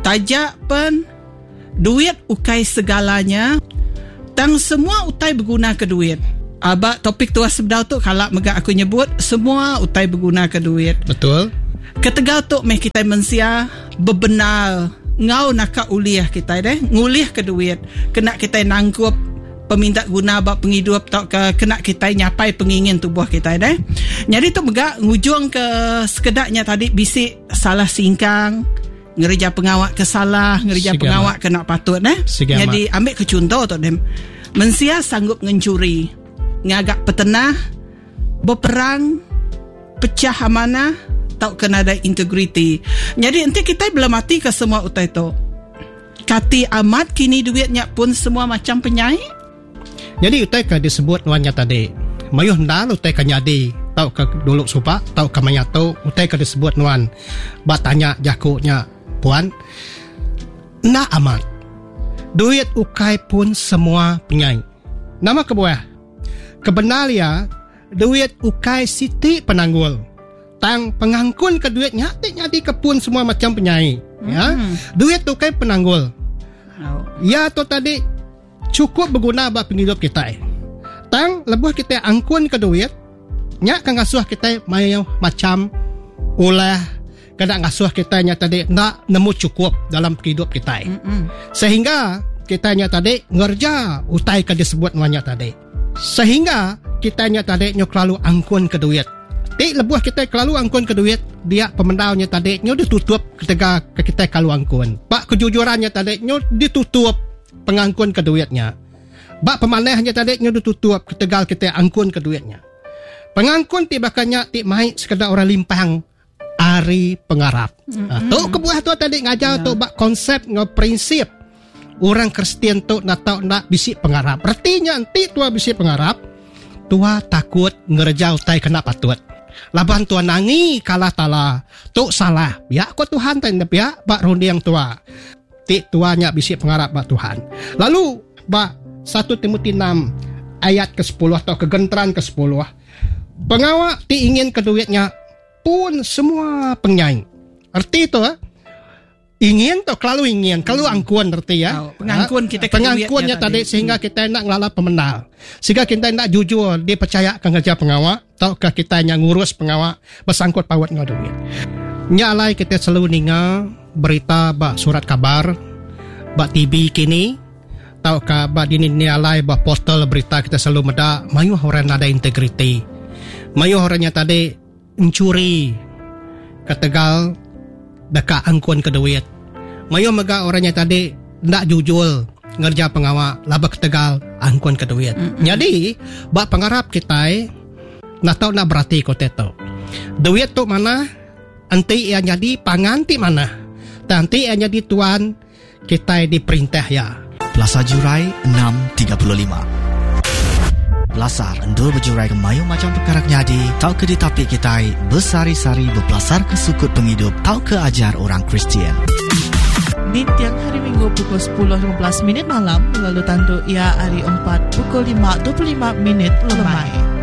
Tajak pen duit ukai segalanya. Tang semua utai berguna ke duit. Abak topik tuas sebdau tu kalau mega aku nyebut semua utai berguna ke duit. Betul. Ketegal tu meh kita mensia bebenar ngau nak uliah kita deh, nguliah ke duit. Kena kita nangkup peminta guna bak penghidup tau ke kena kita nyapai pengingin tubuh kita deh. Jadi tu mega ngujung ke sekedaknya tadi bisik salah singkang, ngerja pengawak ke salah, ngerja pengawak ke nak patut deh. Jadi ambil ke contoh tu deh. Mensia sanggup ngencuri, ngagak petenah, berperang, pecah amanah, tau kena ada integriti. Jadi nanti kita belum mati ke semua utai tu. Kati amat kini duitnya pun semua macam penyai. Jadi utai ka disebut nuannya tadi. Mayuh ndal utai ka nyadi. Tau ka dulu supa, tau ka manyato, utai ka disebut nuan. Ba tanya jakuknya, puan, na amat. Duit ukai pun semua penyai. Nama kebuah. Kebenalia, duit ukai siti penanggul. Tang pengangkun ke duitnya, nyadi ke pun semua macam penyai. Ya, duit ukai penanggul. Ya tu tadi cukup berguna buat penghidup kita. Tang lebuh kita angkun ke duit, nyak kan ngasuh kita mayo macam ulah kadang ngasuh kita nya tadi nak nemu cukup dalam kehidup kita. Sehingga kita nya tadi ngerja utai ka disebut namanya tadi. Sehingga kita nya tadi nyok lalu angkun ke duit. Ti lebuh kita lalu angkun ke duit, dia pemendaunya tadi nyo ditutup ketika kita kalau angkun. Pak kejujurannya tadi nyo ditutup pengangkun ke duitnya. Bak pemanahnya tadi nyo ditutup ketika kita angkun ke duitnya. Pengangkun ti bakanya ti mai sekedar orang limpang ari pengarap. Tu kebuah tu tadi ngajar tu bak konsep ngo prinsip orang Kristian tu nak tahu nak bisik pengarap. Artinya nanti tua bisik pengarap, tua takut ngerja utai kena patut. Laban tua nangi kalah tala, tu salah. Ya ko Tuhan tanda ya bak rundi yang tua. Ti tuanya bisik pengarap bak Tuhan. Lalu bak 1 Timotius 6 ayat ke-10 atau kegenteran ke-10. Pengawak ti ingin ke duitnya pun semua pengyai. Arti itu ingin tu kalau ingin, kalau angkuan arti ya. Pengangkuan kita pengangkuannya tadi sehingga kita nak ngelala pemenal. Sehingga kita nak jujur dipercaya ke kerja pengawak, taukah kita yang ngurus pengawak bersangkut paut ngau duit. Nyalai kita selalu ninga berita bak surat kabar, bak TV kini, taukah bak dini nyalai bak postal berita kita selalu meda mayu orang ada integriti. Mayu orangnya tadi mencuri ketegal dekat angkuan ke duit. Mayu mega orangnya tadi ndak jujur ngerja pengawak laba ketegal angkuan ke duit. Jadi bak pengarap kita nak tahu nak berarti kote tu. Duit tu mana? Anti ia jadi panganti mana? Nanti ia jadi tuan kita diperintah ya. Plaza Jurai 635. Belasar endul berjurai ke mayu macam perkara nyadi. Tau ke ditapik kita bersari-sari berpelasar ke sukut penghidup. Tau ke ajar orang Kristian. Di tiang hari Minggu pukul 10.15 malam. Lalu tandu ia hari 4 pukul 5.25 lemai.